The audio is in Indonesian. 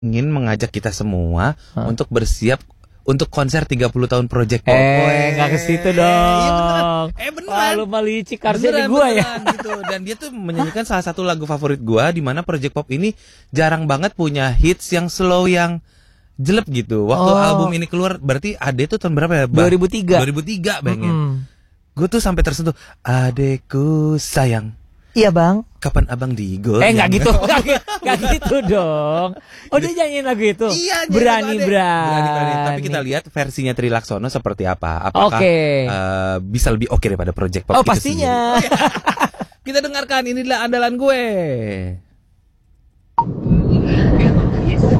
ingin mengajak kita semua untuk bersiap untuk konser 30 tahun Project Pop. Nggak ke situ dong. Iya beneran. Wah, lu mah licik harusnya di gua ya. Gitu. Dan dia tuh menyanyikan salah satu lagu favorit gua, di mana Project Pop ini jarang banget punya hits yang slow yang jelek gitu. Waktu album ini keluar, berarti Ade tuh tahun berapa ya? 2003 bayangin. Gue tuh sampai tersentuh. Adekku sayang. Iya bang. Kapan abang digol? Nggak gitu, nggak gitu dong. Oh dia nyanyiin lagu itu. Iya, berani. Tapi kita lihat versinya Tri Laksono seperti apa. Apakah bisa lebih oke daripada Project Pop? Oh pastinya. Kita dengarkan, inilah andalan gue.